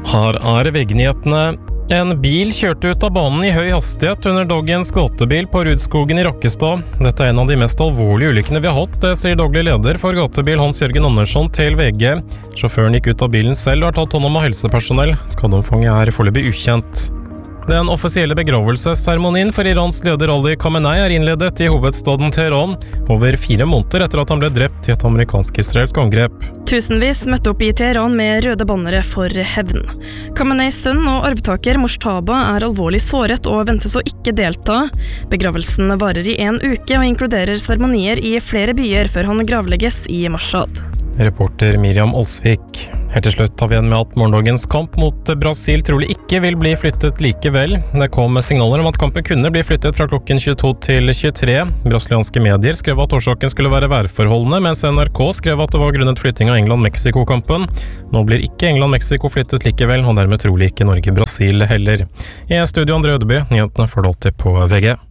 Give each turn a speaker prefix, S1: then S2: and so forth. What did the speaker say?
S1: Her VG-nyhetene. En bil kjørte ut av banen i høy hastighet under dagens gatebil på Rudskogen i Rakkestad. Dette en av de mest alvorlige ulykkene vi har hatt, det sier daglig leder for gatebil Hans-Jørgen Andersson til VG. Sjåføren gikk ut av bilen selv og har tatt hånd om av helsepersonell. Skadeomfanget foreløpig ukjent. Den offisielle begravelsesseremonien for Irans leder Ali Khamenei innledet i hovedstaden Teheran, over 4 måneder etter at han ble drept i et amerikansk-israelsk angrep.
S2: Tusenvis møtte opp i Teheran med røde bannere for hevn. Khameneis sønn og arvtaker Moshtaba alvorlig såret og ventes å ikke delta. Begravelsen varer i 1 uke og inkluderer seremonier i flere byer før han gravlegges i Mashhad.
S1: Reporter Miriam Olsvik. Helt til slutt tar vi igjen med at morgendagens kamp mot Brasil trolig ikke vil bli flyttet likevel. Det kom signaler om at kampen kunne bli flyttet fra klokken 22 til 23. Brasilianske medier skrev at årsaken skulle være værforholdene, mens NRK skrev at det var grunnet flytting av England-Mexico-kampen. Nå blir ikke England-Mexico flyttet likevel, og dermed trolig ikke Norge-Brasil heller. I studio André Ødeby, nyhetene får du alltid på VG.